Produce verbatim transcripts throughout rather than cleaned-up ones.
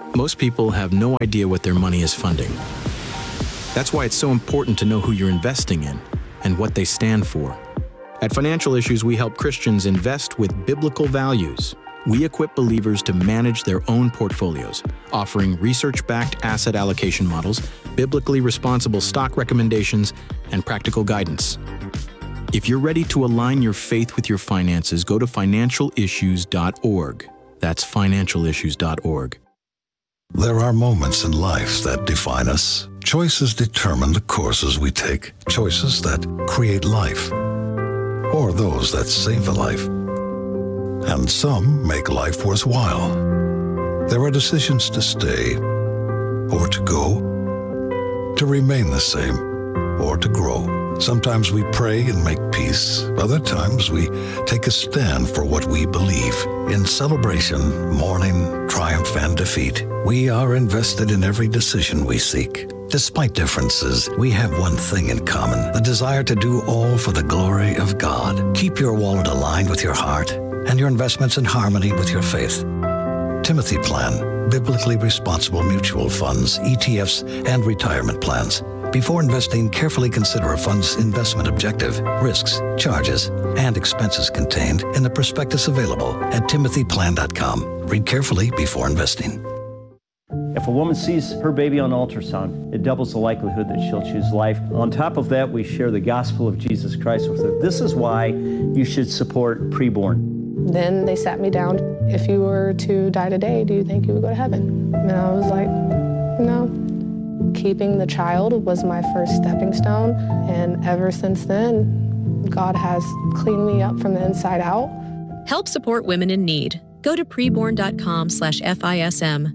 Most people have no idea what their money is funding. That's why it's so important to know who you're investing in and what they stand for. At Financial Issues, we help Christians invest with biblical values. We equip believers to manage their own portfolios, offering research-backed asset allocation models, biblically responsible stock recommendations, and practical guidance. If you're ready to align your faith with your finances, go to financial issues dot org. That's financial issues dot org. There are moments in life that define us. Choices determine the courses we take. Choices that create life, or those that save a life. And some make life worthwhile. There are decisions to stay or to go, to remain the same or to grow. Sometimes we pray and make peace. Other times we take a stand for what we believe. In celebration, mourning, triumph, and defeat, we are invested in every decision we seek. Despite differences, we have one thing in common, the desire to do all for the glory of God. Keep your wallet aligned with your heart and your investments in harmony with your faith. Timothy Plan, biblically responsible mutual funds, E T Fs, and retirement plans. Before investing, carefully consider a fund's investment objective, risks, charges, and expenses contained in the prospectus available at timothy plan dot com. Read carefully before investing. If a woman sees her baby on ultrasound, it doubles the likelihood that she'll choose life. On top of that, we share the gospel of Jesus Christ with her. This is why you should support Preborn. Then they sat me down. If you were to die today, do you think you would go to heaven? And I was like, no. Keeping the child was my first stepping stone, and ever since then, God has cleaned me up from the inside out. Help support women in need. Go to preborn dot com slash F I S M.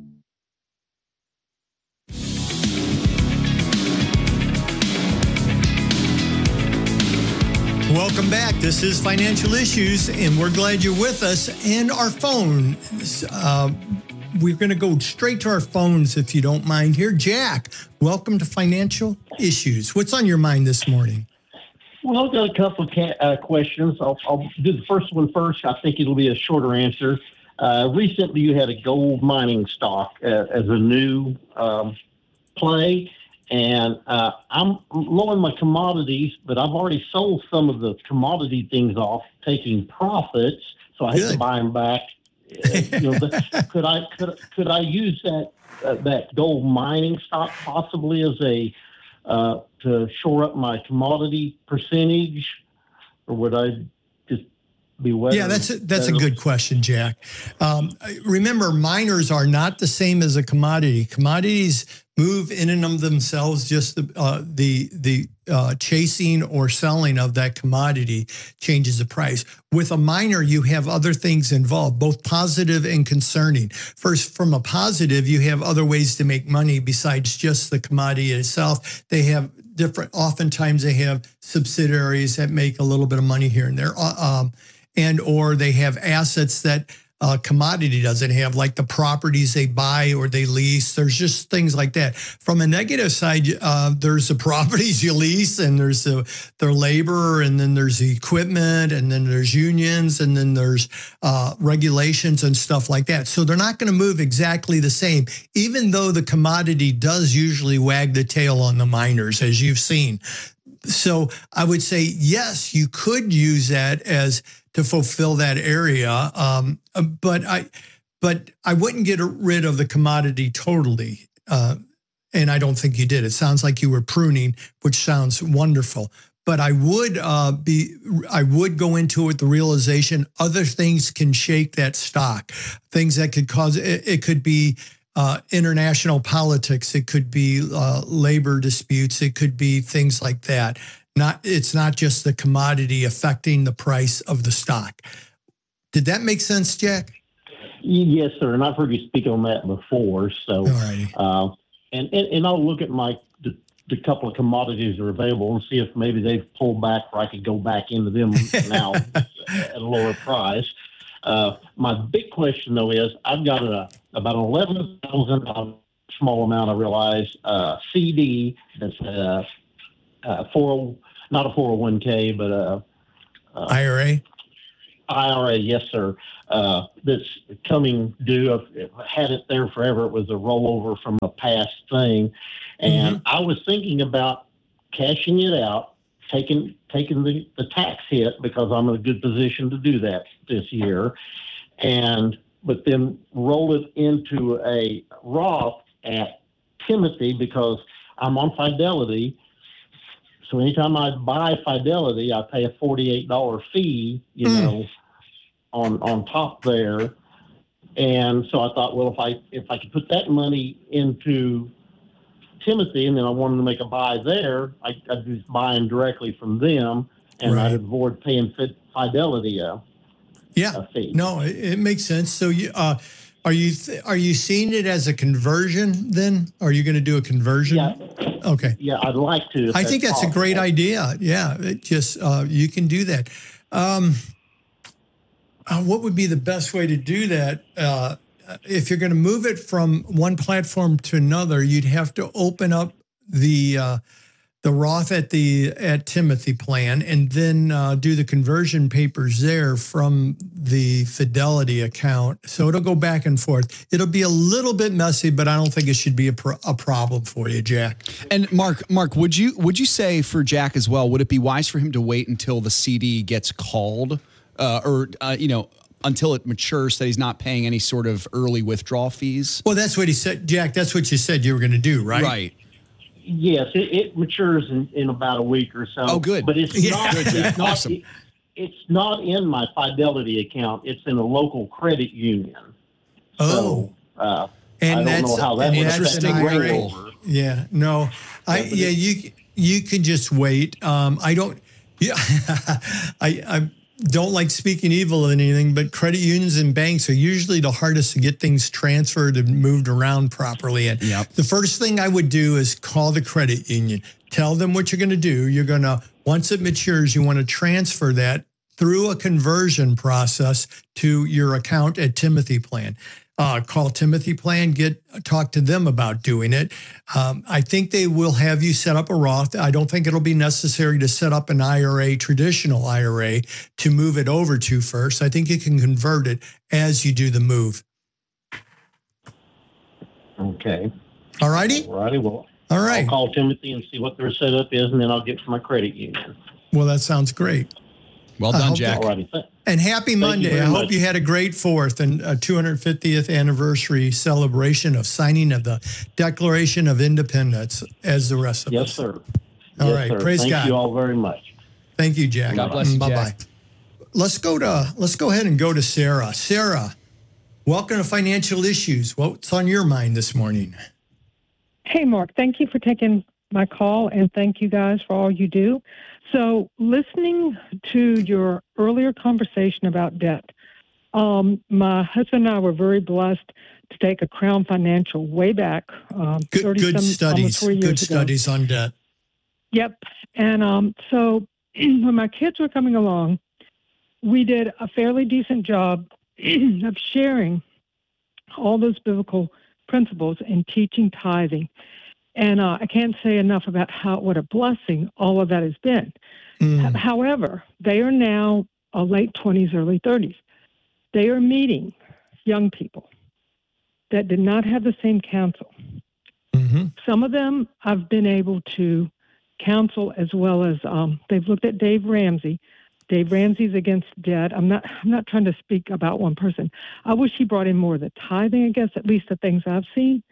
Welcome back. This is Financial Issues, and we're glad you're with us. And our phone, uh, we're going to go straight to our phones if you don't mind here. Jack, welcome to Financial Issues. What's on your mind this morning? Well, I've got a couple of ca- uh, questions. I'll, I'll do the first one first. I think it'll be a shorter answer. Uh, recently, you had a gold mining stock uh, as a new um, play. And uh, I'm low in my commodities, but I've already sold some of the commodity things off, taking profits. So I hate Good. to buy them back. Uh, you know, but could I could could I use that uh, that gold mining stock possibly as a uh, to shore up my commodity percentage, or would I just be wet? Yeah, that's a, that's a good question, Jack. Um, remember, miners are not the same as a commodity. Commodities move in and of themselves. Just the uh, the the uh, chasing or selling of that commodity changes the price. With a miner, you have other things involved, both positive and concerning. First, from a positive, you have other ways to make money besides just the commodity itself. They have different. Oftentimes, they have subsidiaries that make a little bit of money here and there, uh, um, and or they have assets that Uh, commodity doesn't have, like the properties they buy or they lease. There's just things like that. From a negative side, uh, there's the properties you lease, and there's the, their labor, and then there's the equipment, and then there's unions, and then there's uh, regulations and stuff like that. So they're not going to move exactly the same, even though the commodity does usually wag the tail on the miners, as you've seen. So I would say, yes, you could use that as to fulfill that area. Um, but I, but I wouldn't get rid of the commodity totally. Uh, and I don't think you did. It sounds like you were pruning, which sounds wonderful. But I would uh, be, I would go into it with the realization other things can shake that stock. Things that could cause it, it could be uh, international politics. It could be uh, labor disputes. It could be things like that. Not, it's not just the commodity affecting the price of the stock. Did that make sense, Jack? Yes, sir. And I've heard you speak on that before. So, uh, and, and and I'll look at my the, the couple of commodities that are available and see if maybe they've pulled back, or I could go back into them now at a lower price. Uh, my big question though is I've got a about eleven thousand dollars, small amount I realize, uh, C D that's uh, uh, four not a four oh one k but a, a I R A. I R A, yes, sir. Uh, that's coming due. I've had it there forever. It was a rollover from a past thing. And mm-hmm. I was thinking about cashing it out, taking taking the, the tax hit because I'm in a good position to do that this year. And but then roll it into a Roth at Timothy because I'm on Fidelity. So anytime I buy Fidelity, I pay a forty-eight dollars fee, you mm. know, on on top there. And so I thought, well, if I if I could put that money into Timothy and then I wanted to make a buy there, I, I'd be buying directly from them, and right. I'd avoid paying Fidelity a, yeah. a fee. No, it, it makes sense. So you uh, are you th- are you seeing it as a conversion then? Are you going to do a conversion? Yeah. Okay. Yeah, I'd like to. I think that's possible. A great idea. Yeah, it just uh, you can do that. Um, uh, what would be the best way to do that? Uh, if you're going to move it from one platform to another, you'd have to open up the uh, the Roth at the at Timothy plan, and then uh, do the conversion papers there from the Fidelity account. So it'll go back and forth. It'll be a little bit messy, but I don't think it should be a, pro- a problem for you, Jack. And Mark, Mark, would you would you say for Jack as well? Would it be wise for him to wait until the C D gets called, uh, or uh, you know? until it matures, so he's not paying any sort of early withdrawal fees? Well, that's what he said, Jack. That's what you said you were going to do, right? Right. Yes, it, it matures in, in about a week or so. Oh, good. But it's yeah. not. It's not, awesome. It, it's not in my Fidelity account. It's in a local credit union. Oh. So, uh, and I don't know how that that's interesting an wrinkle. Yeah. No. I. Yeah. You. You can just wait. Um. I don't. Yeah. I. I. don't like speaking evil of anything, but credit unions and banks are usually the hardest to get things transferred and moved around properly. And yep. the first thing I would do is call the credit union. Tell them what you're going to do. You're going to, once it matures, you want to transfer that through a conversion process to your account at Timothy Plan. Uh, call Timothy Plan, get talk to them about doing it. Um, I think they will have you set up a Roth. I don't think it'll be necessary to set up an I R A, traditional I R A, to move it over to first. I think you can convert it as you do the move. Okay. All righty? All righty. Well, all right. I'll call Timothy and see what their setup is, and then I'll get from my credit union. Well, that sounds great. Well done, Jack. All righty. And happy Monday. I hope much. you had a great fourth and a two hundred fiftieth anniversary celebration of signing of the Declaration of Independence as the rest of yes, us. Yes, sir. All yes, right. Sir. Praise Thank God. Thank you all very much. Thank you, Jack. God bless you, Bye-bye. Jack. Let's go to, let's go ahead and go to Sarah. Sarah, welcome to Financial Issues. What's on your mind this morning? Hey, Mark. Thank you for taking my call, and thank you guys for all you do. So listening to your earlier conversation about debt, um, my husband and I were very blessed to take a Crown Financial way back. Um, good good studies, good studies on debt. Yep. And um, so when my kids were coming along, we did a fairly decent job of sharing all those biblical principles and teaching tithing. And uh, I can't say enough about how what a blessing all of that has been. Mm. However, they are now uh, late twenties, early thirties. They are meeting young people that did not have the same counsel. Mm-hmm. Some of them I've been able to counsel as well as um, they've looked at Dave Ramsey. Dave Ramsey's against debt. I'm not. I'm not trying to speak about one person. I wish he brought in more of the tithing. I guess at least the things I've seen.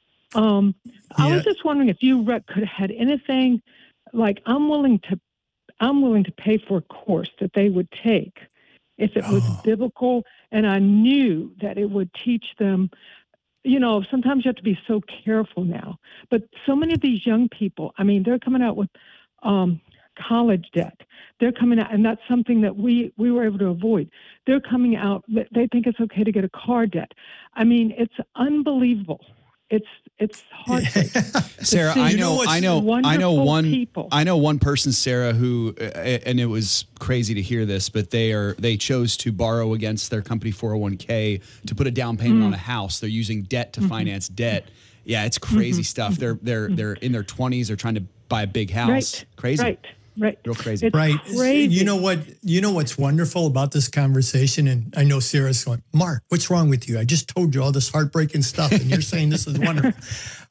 Um, yeah. I was just wondering if you could have had anything like I'm willing to, I'm willing to pay for a course that they would take if it was oh. biblical, and I knew that it would teach them. You know, sometimes you have to be so careful now, but so many of these young people, I mean, they're coming out with um, college debt. They're coming out, and that's something that we, we were able to avoid. They're coming out, they think it's okay to get a car debt. I mean, it's unbelievable. It's it's heartbreaking. Sarah, I know, I know, I know one, people. I know one person, Sarah, who, uh, and it was crazy to hear this, but they are they chose to borrow against their company four oh one k to put a down payment mm. on a house. They're using debt to mm-hmm. finance debt. Yeah, it's crazy mm-hmm. stuff. They're they're they're in their twenties. They're trying to buy a big house. Right. Crazy. Right. Right. Real crazy. It's right. crazy. You know what? You know what's wonderful about this conversation, and I know Sarah's going, Mark, what's wrong with you? I just told you all this heartbreaking stuff, and you're saying this is wonderful.